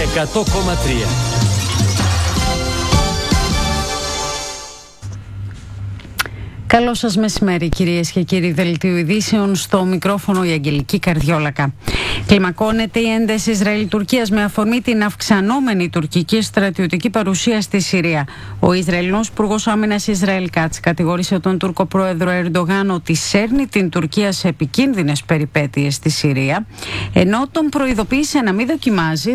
100,3. Καλό σας μεσημέρι, κυρίες και κύριοι. Δελτίου ειδήσεων, στο μικρόφωνο η Αγγελική Καρδιόλακα. Κλιμακώνεται η ένταση Ισραήλ-Τουρκίας με αφορμή την αυξανόμενη τουρκική στρατιωτική παρουσία στη Συρία. Ο Ισραηλινός Υπουργός Άμυνας Ισραήλ Κάτς κατηγόρησε τον Τούρκο πρόεδρο Ερντογάν ότι σέρνει την Τουρκία σε επικίνδυνες περιπέτειες στη Συρία, ενώ τον προειδοποίησε να μην δοκιμάζει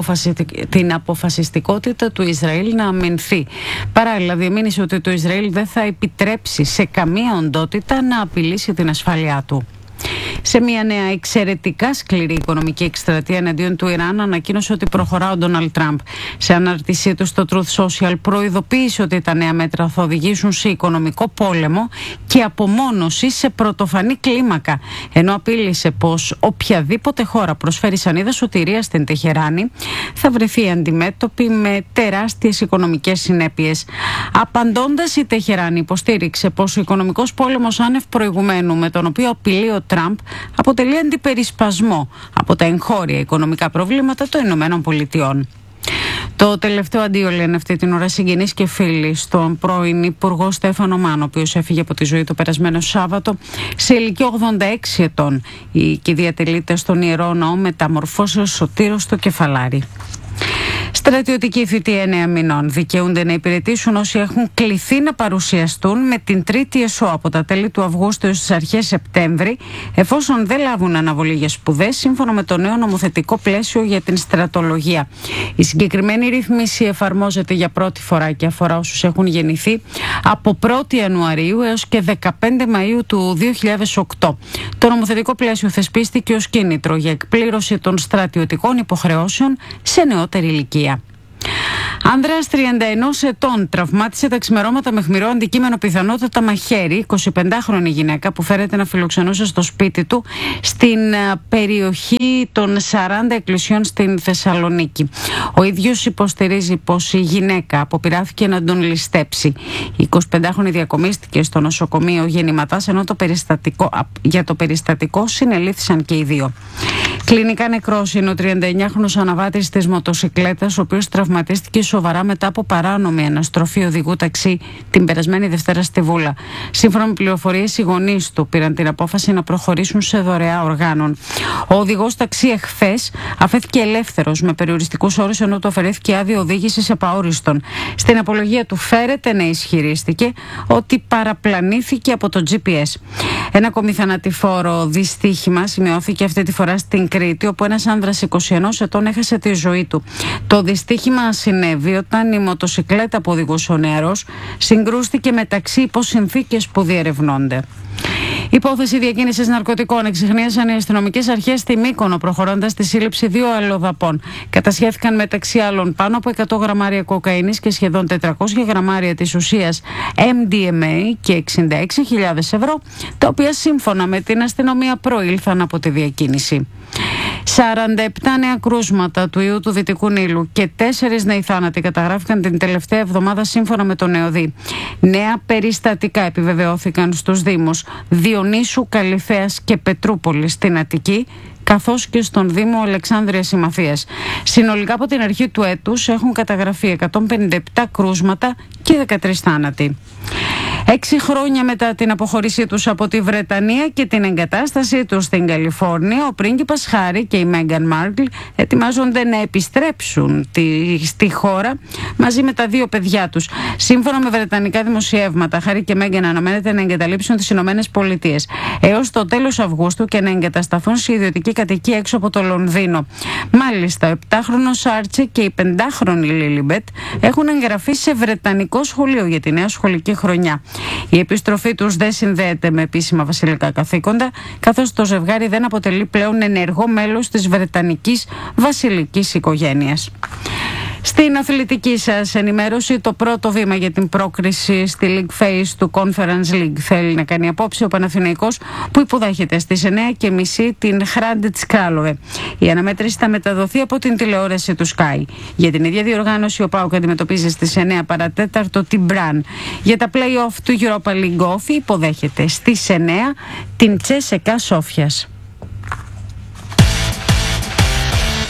την αποφασιστικότητα του Ισραήλ να αμυνθεί. Παράλληλα, διαμήνυσε ότι το Ισραήλ δεν θα επιτρέψει σε καμία οντότητα να απειλήσει την ασφάλειά του. Σε μια νέα εξαιρετικά σκληρή οικονομική εκστρατεία εναντίον του Ιράν, ανακοίνωσε ότι προχωρά ο Ντόναλντ Τραμπ. Σε ανάρτησή του στο Truth Social, προειδοποίησε ότι τα νέα μέτρα θα οδηγήσουν σε οικονομικό πόλεμο και απομόνωση σε πρωτοφανή κλίμακα. Ενώ απείλησε πως οποιαδήποτε χώρα προσφέρει σανίδα σωτηρίας στην Τεχεράνη θα βρεθεί αντιμέτωπη με τεράστιες οικονομικές συνέπειες. Απαντώντας, η Τεχεράνη υποστήριξε πως ο οικονομικός πόλεμος άνευ προηγουμένου με τον οποίο απειλεί ο Τραμπ αποτελεί αντιπερισπασμό από τα εγχώρια οικονομικά προβλήματα των Ηνωμένων Πολιτειών. Το τελευταίο αντίο, λένε αυτή την ώρα συγγενείς και φίλοι στον πρώην Υπουργό Στέφανο Μάνο, ο οποίος έφυγε από τη ζωή το περασμένο Σάββατο σε ηλικία 86 ετών. Η κηδεία τελείται στον Ιερό Ναό Μεταμορφώσεως Σωτήρος στο Κεφαλάρι. Στρατιωτική θητεία 9 μηνών. Δικαιούνται να υπηρετήσουν όσοι έχουν κληθεί να παρουσιαστούν με την τρίτη ΕΣΟ από τα τέλη του Αυγούστου έως τις αρχές Σεπτέμβρη, εφόσον δεν λάβουν αναβολή για σπουδές, σύμφωνα με το νέο νομοθετικό πλαίσιο για την στρατολογία. Η συγκεκριμένη ρύθμιση εφαρμόζεται για πρώτη φορά και αφορά όσους έχουν γεννηθεί από 1η Ιανουαρίου έως και 15 Μαΐου του 2008. Το νομοθετικό πλαίσιο θεσπίστηκε ως κίνητρο για εκπλήρωση των στρατιωτικών υποχρεώσεων σε νεότερη ηλικία. Άνδρας 31 ετών τραυμάτισε τα ξημερώματα με αιχμηρό αντικείμενο, πιθανότατα μαχαίρι, 25χρονη γυναίκα που φέρεται να φιλοξενούσε στο σπίτι του στην περιοχή των 40 εκκλησιών στην Θεσσαλονίκη. Ο ίδιος υποστηρίζει πως η γυναίκα αποπειράθηκε να τον ληστέψει. Η 25χρονη διακομίστηκε στο νοσοκομείο Γεννηματάς, ενώ για το περιστατικό συνελήφθησαν και οι δύο. Κλινικά νεκρός είναι ο 39χρονος αναβάτης της μοτοσικλέτας, ο οποίος τραυματίστηκε σοβαρά μετά από παράνομη αναστροφή οδηγού ταξί την περασμένη Δευτέρα στη Βούλα. Σύμφωνα με πληροφορίες, οι γονείς του πήραν την απόφαση να προχωρήσουν σε δωρεά οργάνων. Ο οδηγός ταξί εχθές αφέθηκε ελεύθερος με περιοριστικούς όρους, ενώ του αφαιρέθηκε άδεια οδήγησης επαόριστον. Στην απολογία του φέρεται να ισχυρίστηκε ότι παραπλανήθηκε από το GPS. Ένα ακόμη θανατηφόρο δυστύχημα σημειώθηκε αυτή τη φορά στην Κρήτη, όπου ένας άνδρας 21 ετών έχασε τη ζωή του. Το δυστύχημα συνέβη όταν η μοτοσικλέτα που οδηγούσε ο νεαρός συγκρούστηκε με ταξί υπό συνθήκες που διερευνώνται. Υπόθεση διακίνησης ναρκωτικών εξιχνίασαν οι αστυνομικές αρχές στη Μύκονο, προχωρώντας στη σύλληψη 2 αλλοδαπών. Κατασχέθηκαν μεταξύ άλλων πάνω από 100 γραμμάρια κοκαίνης και σχεδόν 400 γραμμάρια της ουσίας MDMA και 66.000 ευρώ, τα οποία σύμφωνα με την αστυνομία προήλθαν από τη διακίνηση. 47 νέα κρούσματα του ιού του Δυτικού Νείλου και 4 νέοι θάνατοι καταγράφηκαν την τελευταία εβδομάδα, σύμφωνα με τον ΕΟΔΗ. Νέα περιστατικά επιβεβαιώθηκαν στους Δήμους Διονύσου, Καλυθέας και Πετρούπολης στην Αττική, καθώς και στον Δήμο Αλεξάνδρειας Ημαθίας. Συνολικά από την αρχή του έτους έχουν καταγραφεί 157 κρούσματα και 13 θάνατοι. 6 χρόνια μετά την αποχώρησή τους από τη Βρετανία και την εγκατάστασή τους στην Καλιφόρνια, ο πρίγκιπας Χάρι και η Μέγκαν Μάρκλ ετοιμάζονται να επιστρέψουν στη χώρα μαζί με τα 2 παιδιά τους. Σύμφωνα με βρετανικά δημοσιεύματα, Χάρι και Μέγκαν αναμένεται να εγκαταλείψουν τις Ηνωμένες Πολιτείες έως το τέλος Αυγούστου και να εγκατασταθούν σε ιδιωτική κατοικία έξω από το Λονδίνο. Μάλιστα, ο 7χρονος Άρτσι και η 5χρονη Λίλιμπετ έχουν εγγραφεί σε βρετανικό σχολείο για τη νέα σχολική χρονιά. Η επιστροφή τους δεν συνδέεται με επίσημα βασιλικά καθήκοντα, καθώς το ζευγάρι δεν αποτελεί πλέον ενεργό μέλος της βρετανικής βασιλικής οικογένειας. Στην αθλητική σας ενημέρωση, το πρώτο βήμα για την πρόκριση στη League Phase του Conference League θέλει να κάνει απόψε ο Παναθηναϊκός, που υποδέχεται στις 9:30 την Hrádec Králové. Η αναμέτρηση θα μεταδοθεί από την τηλεόραση του Sky. Για την ίδια διοργάνωση, ο ΠΑΟΚ αντιμετωπίζει στις 9 παρατέταρτο την Μπραν. Για τα play-off του Europa League Όφη υποδέχεται στις 9 την Τσέσεκα Σόφιας.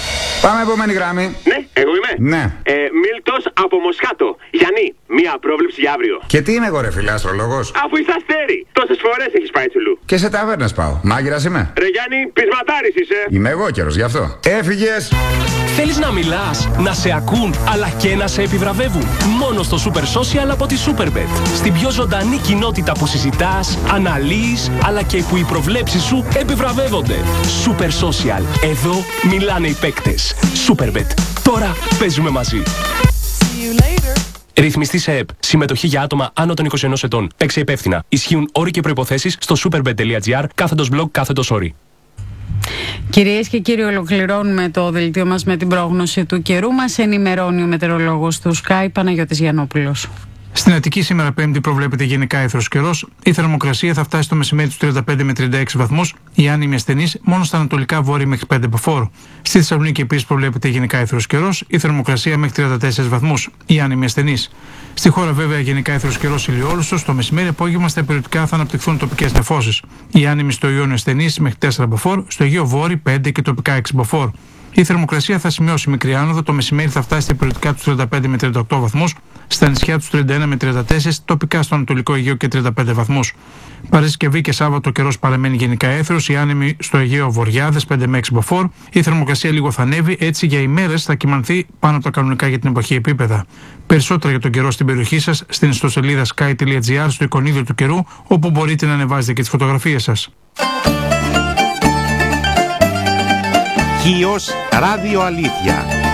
Πάμε επόμενη γραμμή. Ναι, εγώ είμαι. Ναι. Μίλτος από Μοσχάτο. Γιάννη, μία πρόβλεψη για αύριο. Και τι είμαι εγώ, ρε φίλε, αστρολόγος? Αφού είσαι αστέρι, τόσες φορές έχεις πάει τσουλού. Και σε ταβέρνες πάω. Μάγειρας είμαι. Ρε Γιάννη, πεισματάρης είσαι. Είμαι εγώ καιρός γι' αυτό. Έφυγες. Θέλεις να μιλάς, να σε ακούν, αλλά και να σε επιβραβεύουν? Μόνο στο Super Social από τη Superbet. Στην πιο ζωντανή κοινότητα που συζητάς, αναλύεις, αλλά και που οι προβλέψεις σου επιβραβεύονται. Super Social. Εδώ μιλάνε οι παίκτες. Superbet. Τώρα παίζουμε μαζί. Ρυθμιστή σε ΕΠ. Συμμετοχή για άτομα άνω των 21 ετών. Παίξε υπεύθυνα. Ισχύουν όροι και προϋποθέσεις στο superbet.gr/blog/όροι. Κυρίες και κύριοι, ολοκληρώνουμε το δελτίο μας με την πρόγνωση του καιρού. Μας ενημερώνει ο μετεωρολόγος του Sky, Παναγιώτης Γιαννόπουλος. Στην Αττική σήμερα Πέμπτη προβλέπεται γενικά αίθρος καιρός. Η θερμοκρασία θα φτάσει στο μεσημέρι στους 35 με 36 βαθμούς. Η άνεμη ασθενής μόνο στα ανατολικά βόρεια μέχρι 5 μποφόρ. Στη Θεσσαλονίκη επίσης προβλέπεται γενικά αίθρος καιρός. Η θερμοκρασία μέχρι 34 βαθμούς. Η άνεμη ασθενής. Στη χώρα βέβαια γενικά αίθρος καιρός ηλιόλουστος. Το μεσημέρι απόγευμα στα περιοδικά θα αναπτυχθούν τοπικές νεφώσεις. Η άνεμη στο Ιόνιο ασθενής μέχρι 4 μποφόρ. Στο Αιγαίο Βόρειο 5 και τοπικά 6 μποφόρ. Η θερμοκρασία θα σημειώσει μικρή άνοδο. Το μεσημέρι θα φτάσει στα περιοδικά του 35 με 38 βαθμούς, στα νησιά του 31 με 34, τοπικά στο Ανατολικό Αιγαίο και 35 βαθμούς. Παρασκευή και Σάββατο καιρός παραμένει γενικά έθρος, η άνεμη στο Αιγαίο Βορειάδες 5 με 6 μποφόρ. Η θερμοκρασία λίγο θα ανέβει, έτσι για ημέρες θα κυμανθεί πάνω από τα κανονικά για την εποχή επίπεδα. Περισσότερα για τον καιρό στην περιοχή σας στην ιστοσελίδα sky.gr στο εικονίδιο του καιρού, όπου μπορείτε να ανεβάζετε και τις φωτογραφίες σας. Χίος Ράδιο Αλήθεια.